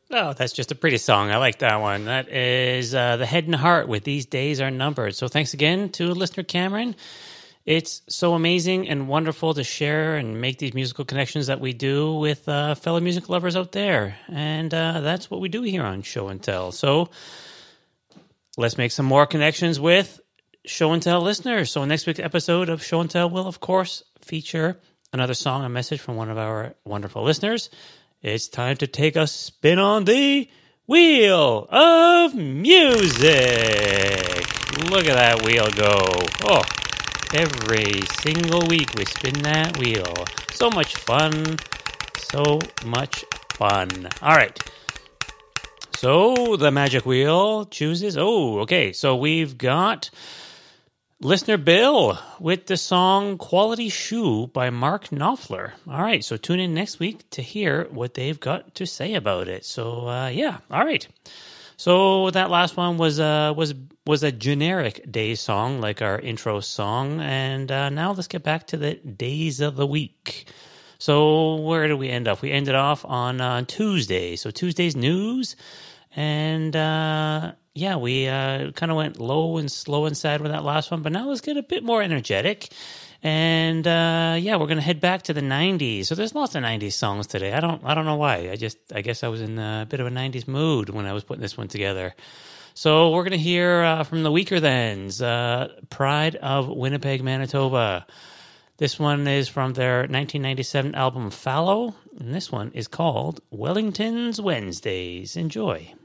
Oh, that's just a pretty song. I like that one. That is The Head and Heart with These Days Are Numbered. So thanks again to listener Cameron. It's so amazing and wonderful to share and make these musical connections that we do with fellow music lovers out there. And that's what we do here on Show and Tell. So let's make some more connections with Show and Tell listeners. So next week's episode of Show and Tell will, of course, feature another song, a message from one of our wonderful listeners. It's time to take a spin on the Wheel of Music. Look at that wheel go. Oh, every single week we spin that wheel. So much fun. So much fun. All right. So the magic wheel chooses. Oh, okay. So we've got listener Bill with the song Quality Shoe by Mark Knopfler. All right, so tune in next week to hear what they've got to say about it. So, yeah, all right. So that last one was a generic day song, like our intro song. And now let's get back to the days of the week. So where did we end up? We ended off on Tuesday. So Tuesday's news. And yeah, we kind of went low and slow and sad with that last one, but now let's get a bit more energetic. And yeah, we're gonna head back to the '90s. So there's lots of '90s songs today. I don't know why. I guess I was in a bit of a '90s mood when I was putting this one together. So we're gonna hear from the Weaker Thans, "Pride of Winnipeg, Manitoba." This one is from their 1997 album Fallow, and this one is called Wellington's Wednesdays. Enjoy.